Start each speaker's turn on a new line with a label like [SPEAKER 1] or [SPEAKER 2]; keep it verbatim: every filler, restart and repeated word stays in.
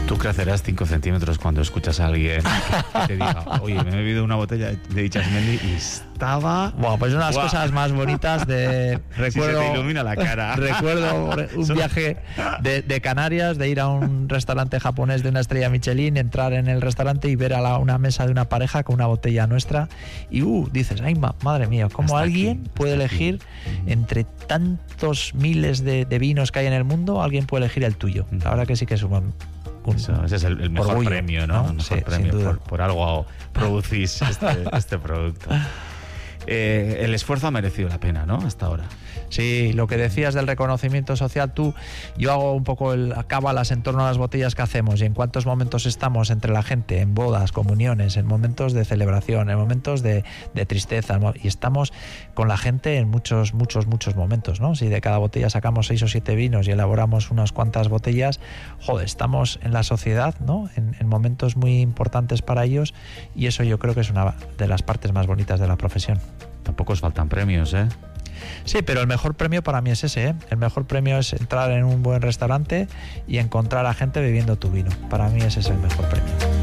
[SPEAKER 1] Tú crecerás cinco centímetros cuando escuchas a alguien que te diga, oye, me he bebido una botella de Itxasmendi y estaba...
[SPEAKER 2] Bueno, pues una de las
[SPEAKER 1] Buah.
[SPEAKER 2] cosas más bonitas de... Recuerdo,
[SPEAKER 1] Si se te ilumina la cara.
[SPEAKER 2] Recuerdo un viaje de, de Canarias, de ir a un restaurante japonés de una estrella Michelin, entrar en el restaurante y ver a la, una mesa de una pareja con una botella nuestra y uh, dices, ay, ma, madre mía, ¿cómo
[SPEAKER 1] Hasta
[SPEAKER 2] alguien
[SPEAKER 1] aquí,
[SPEAKER 2] puede elegir
[SPEAKER 1] aquí.
[SPEAKER 2] entre tantos miles de, de vinos que hay en el mundo, alguien puede elegir el tuyo? La verdad que sí que es un... un
[SPEAKER 1] Eso, ese es el, el mejor
[SPEAKER 2] orgullo,
[SPEAKER 1] premio, ¿no?
[SPEAKER 2] ¿no?
[SPEAKER 1] El mejor
[SPEAKER 2] Sí,
[SPEAKER 1] premio
[SPEAKER 2] sin duda.
[SPEAKER 1] por, por algo producís este, este producto. Eh, el esfuerzo ha merecido la pena, ¿no? Hasta ahora.
[SPEAKER 2] Sí, lo que decías del reconocimiento social, tú, yo hago un poco el cábalas en torno a las botellas que hacemos y en cuántos momentos estamos entre la gente, en bodas, comuniones, en momentos de celebración, en momentos de, de tristeza, y estamos con la gente en muchos, muchos, muchos momentos, ¿no? Si de cada botella sacamos seis o siete vinos y elaboramos unas cuantas botellas, joder, estamos en la sociedad, ¿no? En, en momentos muy importantes para ellos y eso yo creo que es una de las partes más bonitas de la profesión.
[SPEAKER 1] Tampoco os faltan premios, ¿eh?
[SPEAKER 2] Sí, pero el mejor premio para mí es ese, ¿eh? El mejor premio es entrar en un buen restaurante y encontrar a gente bebiendo tu vino. Para mí ese es el mejor premio.